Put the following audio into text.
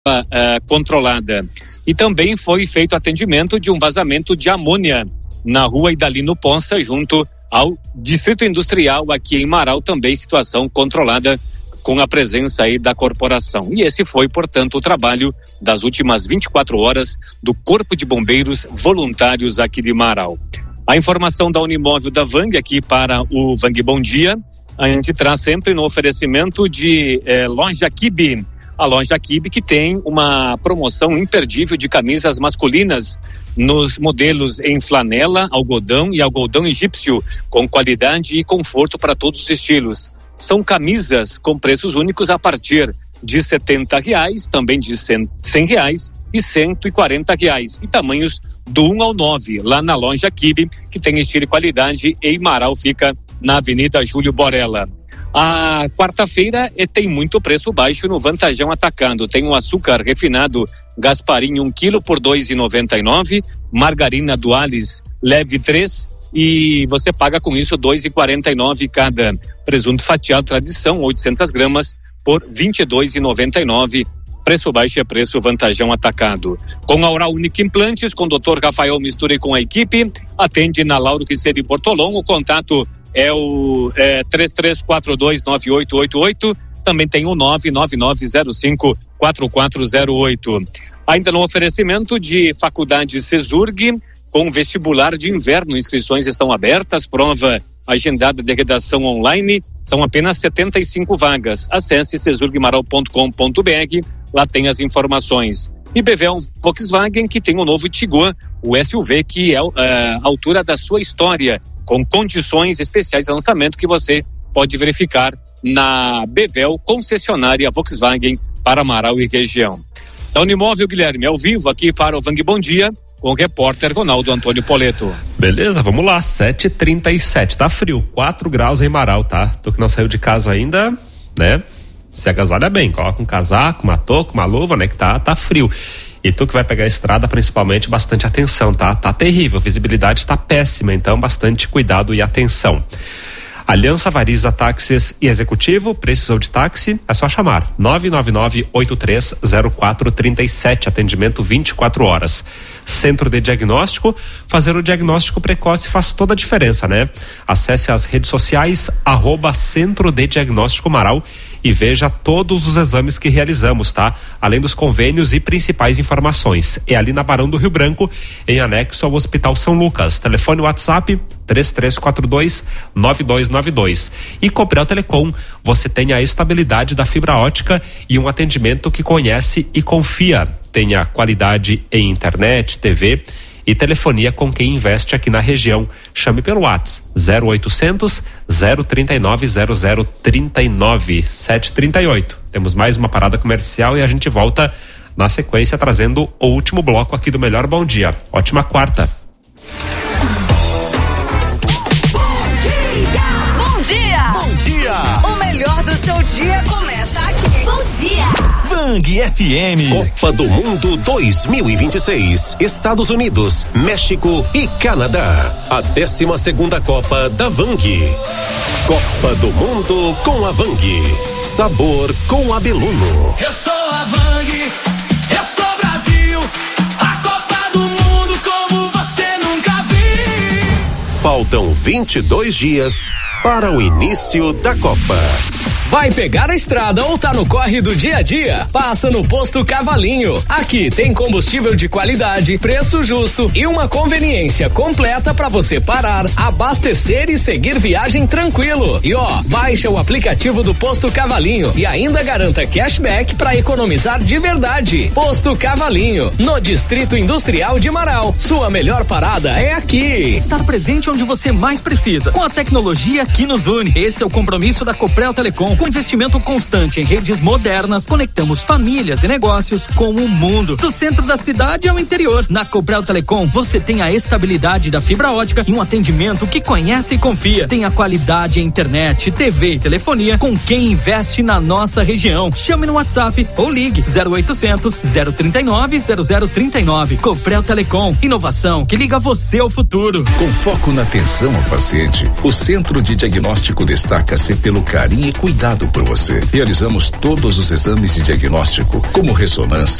controlada. E também foi feito atendimento de um vazamento de amônia na rua Idalino Ponça, junto ao Distrito Industrial aqui em Marau, também situação controlada com a presença aí da corporação. E esse foi, portanto, o trabalho das últimas 24 horas do Corpo de Bombeiros Voluntários aqui de Marau. A informação da Unimóvel da Vang aqui para o Vang Bom Dia, a gente traz sempre no oferecimento de Loja Kibe. A Loja Kibe que tem uma promoção imperdível de camisas masculinas nos modelos em flanela, algodão e algodão egípcio, com qualidade e conforto para todos os estilos. São camisas com preços únicos a partir de R$70, também de R$100 e R$140. E tamanhos do 1 ao 9, lá na Loja Kibe, que tem estilo e qualidade, em Marau, fica na Avenida Júlio Borella. A quarta-feira tem muito preço baixo no Vantajão Atacando. Tem o açúcar refinado Gasparim 1 kg por R$2,99, margarina Duales leve 3 e você paga com isso R$2,49 cada. Presunto fatiado Tradição 800 gramas por R$22,99. Preço baixo é preço Vantajão Atacado. Com a Oral Unique Implantes, com o Dr. Rafael Mistura e com a equipe, atende na Lauro Quisseiro e Bortolom. O contato é o 33429888. Também tem o 999054408. Ainda no oferecimento de Faculdade Cesurg, com vestibular de inverno, inscrições estão abertas, prova agendada de redação online, são apenas 75 vagas. Acesse cesurgmaral.com.br, lá tem as informações. E Bevel Volkswagen, que tem o novo Tiguan, o SUV, que é a altura da sua história, com condições especiais de lançamento que você pode verificar na Bevel, concessionária Volkswagen para Marau e região. Da Unimóvel, Guilherme, ao vivo aqui para o Vang Bom Dia, com o repórter Ronaldo Antônio Poleto. Beleza, vamos lá, 7h37, tá frio, 4 graus em Marau, tá? Tu que não saiu de casa ainda, né? Se agasalha bem, coloca um casaco, uma touca, uma luva, né? Que tá frio. E tu que vai pegar a estrada, principalmente, bastante atenção, tá? Tá terrível, a visibilidade tá péssima, então bastante cuidado e atenção. Aliança Variza Táxis e Executivo, precisou de táxi? É só chamar 999-830437, atendimento 24 horas. Centro de Diagnóstico, fazer o diagnóstico precoce faz toda a diferença, né? Acesse as redes sociais, @Centro de Diagnóstico Marau e veja todos os exames que realizamos, tá? Além dos convênios e principais informações. É ali na Barão do Rio Branco, em anexo ao Hospital São Lucas. Telefone WhatsApp 3342-9292. E Copel Telecom, você tem a estabilidade da fibra ótica e um atendimento que conhece e confia. Tenha qualidade em internet, TV e telefonia com quem investe aqui na região. Chame pelo WhatsApp 0800 039 0039 738. Temos mais uma parada comercial e a gente volta na sequência trazendo o último bloco aqui do Melhor Bom Dia. Ótima quarta. Bom dia! Bom dia! O melhor do seu dia começa aqui. Bom dia! Vang FM. Copa do Mundo 2026. Estados Unidos, México e Canadá. A 12ª Copa da Vang. Copa do Mundo com a Vang. Sabor com Abeluno. Eu sou a Vang, eu sou Brasil. A Copa do Mundo como você nunca viu. Faltam 22 dias para o início da Copa. Vai pegar a estrada ou tá no corre do dia a dia? Passa no Posto Cavalinho. Aqui tem combustível de qualidade, preço justo e uma conveniência completa para você parar, abastecer e seguir viagem tranquilo. E baixa o aplicativo do Posto Cavalinho e ainda garanta cashback para economizar de verdade. Posto Cavalinho, no Distrito Industrial de Marau. Sua melhor parada é aqui. Estar presente onde você mais precisa, com a tecnologia que nos une. Esse é o compromisso da Copel Telecom. Com investimento constante em redes modernas, conectamos famílias e negócios com o mundo. Do centro da cidade ao interior. Na Copel Telecom, você tem a estabilidade da fibra ótica e um atendimento que conhece e confia. Tem a qualidade em internet, TV e telefonia com quem investe na nossa região. Chame no WhatsApp ou ligue 0800 039 0039. Copel Telecom, inovação que liga você ao futuro. Com foco na atenção ao paciente, o Centro de Diagnóstico destaca-se pelo carinho e cuidado cuidado por você. Realizamos todos os exames de diagnóstico, como ressonância,